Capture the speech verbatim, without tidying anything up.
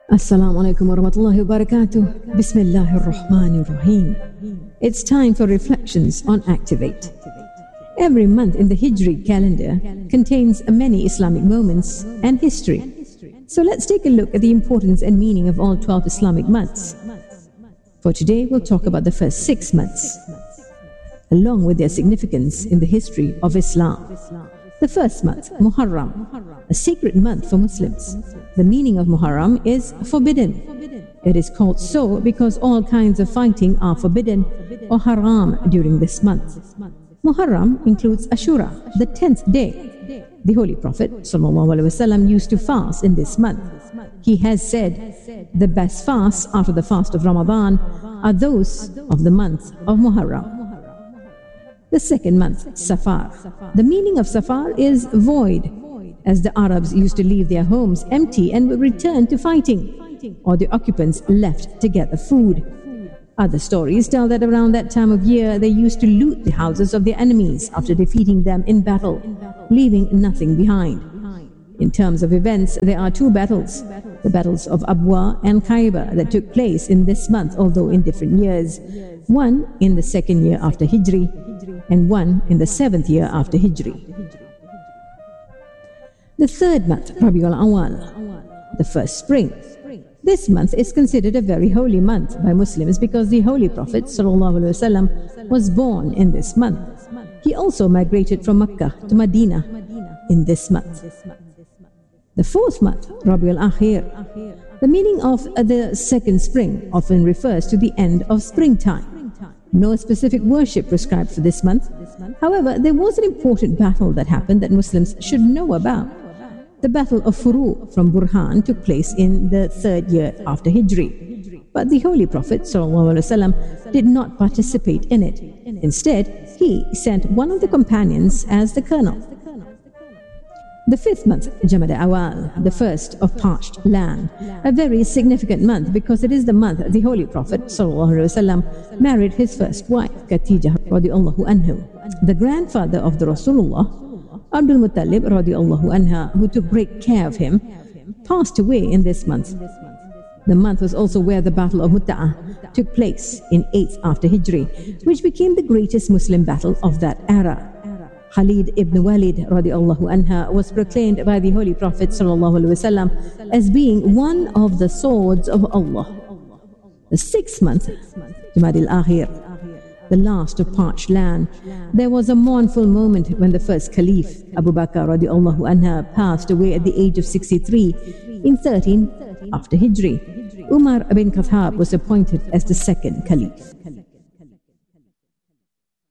Assalamu alaikum wa rahmatullahi wa barakatuh. Bismillahir Rahmanir Rahim. It's time for reflections on Activate. Every month in the Hijri calendar contains many Islamic moments and history. So let's take a look at the importance and meaning of all twelve Islamic months. For today, we'll talk about the first six months, along with their significance in the history of Islam. The first month, Muharram, a sacred month for Muslims. The meaning of Muharram is forbidden. It is called so because all kinds of fighting are forbidden or haram during this month. Muharram includes Ashura, the tenth day. The Holy Prophet ﷺ used to fast in this month. He has said, the best fasts after the fast of Ramadan are those of the month of Muharram. The second month, Safar. The meaning of Safar is void, as the Arabs used to leave their homes empty and would return to fighting, or the occupants left to gather food. Other stories tell that around that time of year they used to loot the houses of their enemies after defeating them in battle, leaving nothing behind. In terms of events, there are two battles, the battles of Abwa and Khaybar, that took place in this month, although in different years. One in the second year after Hijri, and one in the seventh year after Hijri. The third month, Rabiul Awal, the first spring. This month is considered a very holy month by Muslims because the Holy Prophet ﷺ was born in this month. He also migrated from Mecca to Medina in this month. The fourth month, Rabiul Akhir. The meaning of the second spring often refers to the end of springtime. No specific worship prescribed for this month. However, there was an important battle that happened that Muslims should know about. The Battle of Furu from Burhan took place in the third year after Hijri. But the Holy Prophet ﷺ did not participate in it. Instead, he sent one of the companions as the colonel. The fifth month, Jamad Awal, the first of parched land, a very significant month because it is the month the Holy Prophet ﷺ married his first wife, Khatijah radiallahu anhu. The grandfather of the Rasulullah, Abdul Muttalib radiallahu anha, who took great care of him, passed away in this month. The month was also where the Battle of Mutta'ah took place in eighth after Hijri, which became the greatest Muslim battle of that era. Khalid ibn Walid radiallahu anha was proclaimed by the Holy Prophet sallallahu alaihi wasallam as being one of the swords of Allah. The sixth month, Jamad al-Akhir, the last of parched land, there was a mournful moment when the first Caliph, Abu Bakr radiallahu anha, passed away at the age of sixty-three in thirteen after Hijri. Umar ibn Khattab was appointed as the second Caliph.